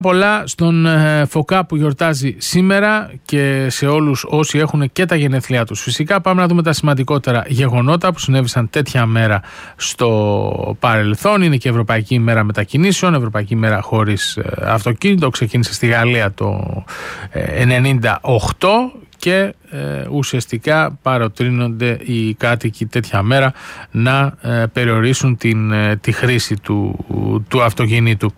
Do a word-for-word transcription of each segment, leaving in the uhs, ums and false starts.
Πολλά στον Φωκά που γιορτάζει σήμερα και σε όλους όσοι έχουν και τα γενέθλιά τους. Φυσικά πάμε να δούμε τα σημαντικότερα γεγονότα που συνέβησαν τέτοια μέρα στο παρελθόν. Είναι και Ευρωπαϊκή ημέρα μετακινήσεων, Ευρωπαϊκή ημέρα χωρίς αυτοκίνητο. Ξεκίνησε στη Γαλλία το ενενήντα οκτώ και ε, ουσιαστικά παροτρύνονται οι κάτοικοι τέτοια μέρα να ε, περιορίσουν την, ε, τη χρήση του, του αυτοκινήτου.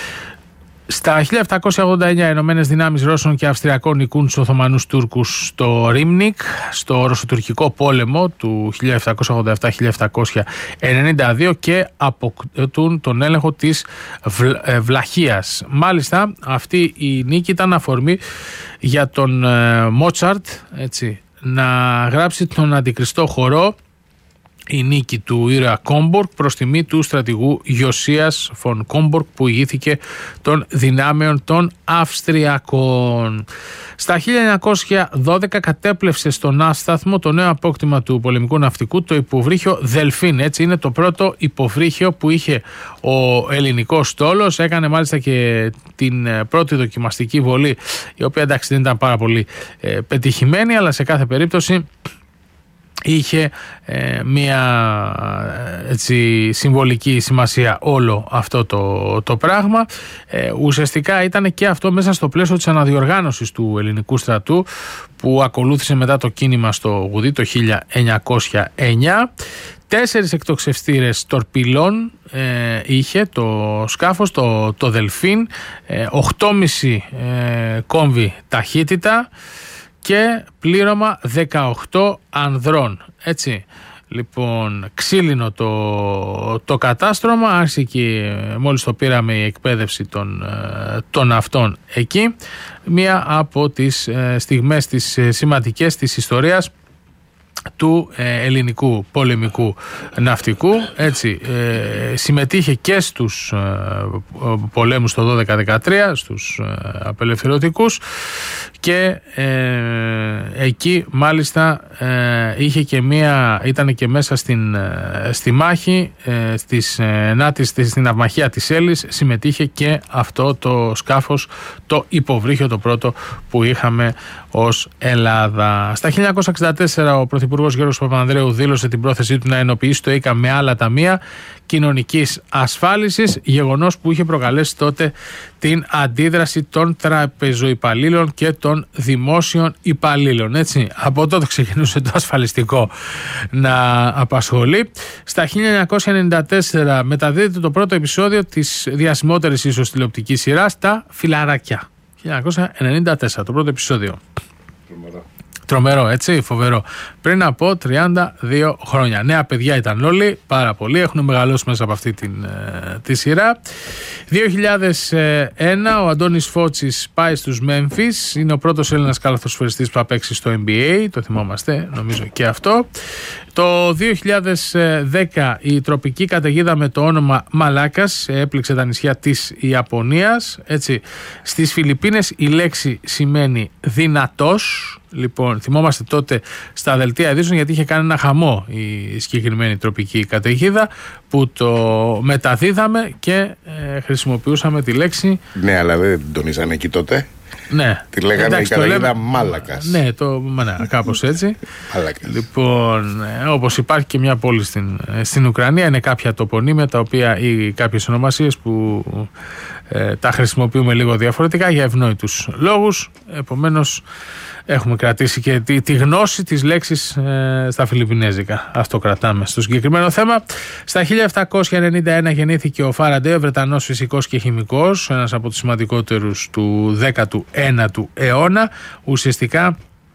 Στα χίλια επτακόσια ογδόντα εννιά οι Ηνωμένες Δυνάμεις Ρώσων και Αυστριακών νικούν τους Οθωμανούς Τούρκους στο Ρίμνικ, στο Ρωσοτουρκικό πόλεμο του χίλια επτακόσια ογδόντα επτά με χίλια επτακόσια ενενήντα δύο και αποκτούν τον έλεγχο της Βλ, ε, Βλαχίας. Μάλιστα αυτή η νίκη ήταν αφορμή για τον ε, Μότσαρτ έτσι, να γράψει τον Αντικριστό χορό, η νίκη του ήρωα Κόμπορκ προς τιμή του στρατηγού Γιωσίας φον Κόμπορκ που ηγήθηκε των δυνάμεων των Αυστριακών. Στα χίλια εννιακόσια δώδεκα κατέπλευσε στον άσταθμο το νέο απόκτημα του πολεμικού ναυτικού, το υποβρύχιο Δελφίν. Έτσι είναι το πρώτο υποβρύχιο που είχε ο ελληνικός στόλος. Έκανε μάλιστα και την πρώτη δοκιμαστική βολή, η οποία εντάξει δεν ήταν πάρα πολύ ε, πετυχημένη, αλλά σε κάθε περίπτωση είχε ε, μια έτσι, συμβολική σημασία όλο αυτό το, το πράγμα. Ε, ουσιαστικά ήταν και αυτό μέσα στο πλαίσιο της αναδιοργάνωσης του ελληνικού στρατού που ακολούθησε μετά το κίνημα στο Γουδί το χίλια εννιακόσια εννιά. Τέσσερις εκτοξευστήρες τορπιλών ε, είχε το σκάφος, το, το Δελφίν, ε, οκτώ κόμμα πέντε ε, κόμβι ταχύτητα και πλήρωμα δεκαοκτώ ανδρών. Έτσι. Λοιπόν, ξύλινο το, το κατάστρωμα, άρχισε και μόλις το πήραμε η εκπαίδευση των, των αυτών εκεί. Μία από τις στιγμές τις σημαντικές της ιστορίας του ε, ελληνικού πολεμικού ναυτικού. Έτσι, ε, συμμετείχε και στους ε, πολέμους το δώδεκα δεκατρία, στους ε, απελευθερωτικούς και ε, εκεί μάλιστα ε, είχε και μία, ήταν και μέσα στην, ε, στη μάχη ε, στις, ε, να, της, στην αυμαχία της Έλλης συμμετείχε και αυτό το σκάφος, το υποβρύχιο το πρώτο που είχαμε ως Ελλάδα. Στα χίλια εννιακόσια εξήντα τέσσερα ο Πρωθυπουργός Γιώργος Παπανδρέου δήλωσε την πρόθεσή του να ενοποιήσει το ΙΚΑ με άλλα ταμεία κοινωνικής ασφάλισης, γεγονός που είχε προκαλέσει τότε την αντίδραση των τραπεζοϊπαλλήλων και των δημόσιων υπαλλήλων. Έτσι, από τότε ξεκινούσε το ασφαλιστικό να απασχολεί. Στα χίλια εννιακόσια ενενήντα τέσσερα μεταδίδεται το πρώτο επεισόδιο της διασημότερης ίσως τηλεοπτικής σειράς «Τα Φιλαράκια». χίλια εννιακόσια ενενήντα τέσσερα, το πρώτο επεισόδιο. Τρομερό. Τρομερό, έτσι, φοβερό. Πριν από τριάντα δύο χρόνια. Νέα παιδιά ήταν όλοι, πάρα πολλοί, έχουν μεγαλώσει μέσα από αυτή την, ε, τη σειρά. δύο χιλιάδες ένα ο Αντώνης Φώτσης πάει στους Memphis. Είναι ο πρώτος Έλληνας καλαθοσφαιριστής που θα παίξει στο N B A. Το θυμόμαστε, νομίζω και αυτό. Το δύο χιλιάδες δέκα η τροπική καταιγίδα με το όνομα Μαλάκας έπληξε τα νησιά της Ιαπωνίας. Έτσι, στις Φιλιππίνες η λέξη σημαίνει δυνατός. Λοιπόν, θυμόμαστε τότε στα δελτία ειδήσεων γιατί είχε κάνει ένα χαμό η συγκεκριμένη τροπική καταιγίδα που το μεταδίδαμε και ε, χρησιμοποιούσαμε τη λέξη. Ναι, αλλά δεν την τονίσανε εκεί τότε. Ναι. Τη λέγανε εντάξει, η καταιγίδα λέμε... Μάλακας. Ναι, το, ναι, κάπως έτσι. Μάλακας. Λοιπόν, ε, όπως υπάρχει και μια πόλη στην, στην Ουκρανία, είναι κάποια τοπονύμια τα οποία ή κάποιες ονομασίες που ε, τα χρησιμοποιούμε λίγο διαφορετικά για ευνόητους λόγους. Επομένως, έχουμε κρατήσει και τη, τη γνώση της λέξης ε, στα Φιλιππινέζικα. Αυτό κρατάμε στο συγκεκριμένο θέμα. Στα χίλια επτακόσια ενενήντα ένα γεννήθηκε ο Φάραντεϊ, ο Βρετανός φυσικός και χημικός, ένας από τους σημαντικότερους του δέκατου ένατου αιώνα. Ουσιαστικά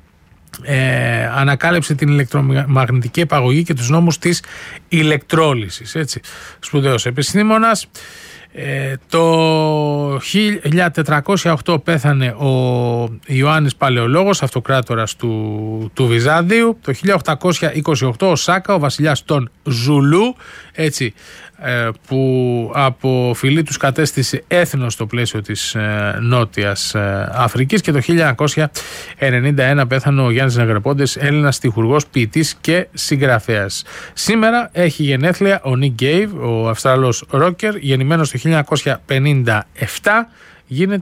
ε, ανακάλυψε την ηλεκτρομαγνητική επαγωγή και τους νόμους της ηλεκτρόλυσης. Έτσι. Σπουδαίος επιστήμονας. Ε, το χίλια τετρακόσια οκτώ πέθανε ο Ιωάννης Παλαιολόγος, αυτοκράτορας του, του Βυζάντιου. Το χίλια οκτακόσια είκοσι οκτώ ο Σάκα, ο βασιλιάς των Ζουλού, έτσι, ε, που από φυλή τους κατέστησε έθνος στο πλαίσιο της ε, Νότιας ε, Αφρικής. Και το χίλια εννιακόσια ενενήντα ένα πέθανε ο Γιάννης Νεγρεπόντες, Έλληνας στιχουργός, ποιητής και συγγραφέας. Σήμερα έχει γενέθλια ο Νικ Κέιβ, ο Αυστραλός ρόκερ, γεννημένος το χίλια εννιακόσια πενήντα επτά. γίνεται